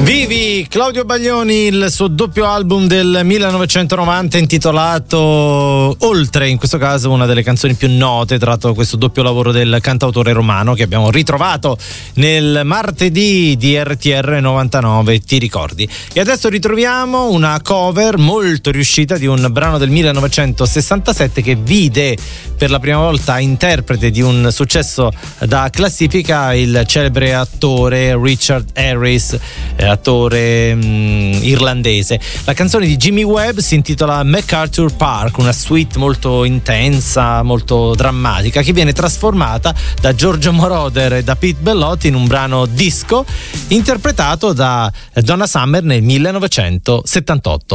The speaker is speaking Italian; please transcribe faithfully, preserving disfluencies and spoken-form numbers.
Vivi, Claudio Baglioni, il suo doppio album del millenovecentonovanta intitolato Oltre, in questo caso una delle canzoni più note tratto da questo doppio lavoro del cantautore romano che abbiamo ritrovato nel martedì di R T R novantanove, ti ricordi? E adesso ritroviamo una cover molto riuscita di un brano del millenovecentosessantasette che vide per la prima volta interprete di un successo da classifica il celebre attore Richard Harris, attore mh, irlandese. La canzone di Jimmy Webb si intitola MacArthur Park, una suite molto intensa, molto drammatica, che viene trasformata da Giorgio Moroder e da Pete Bellotti in un brano disco interpretato da Donna Summer nel millenovecentosettantotto.